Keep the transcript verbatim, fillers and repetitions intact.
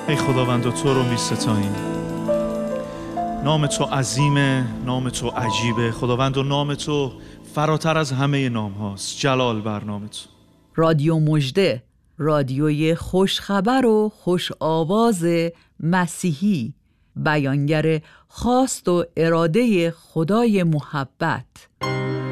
ای خداوند تو رو میستاییم. نام تو عظیمه، نام تو عجیبه خداوند، و نام تو فراتر از همه نام هاست. جلال بر نام تو. رادیو مژده، رادیوی خوشخبر و خوش آواز مسیحی، بیانگر خواست و اراده خدای محبت.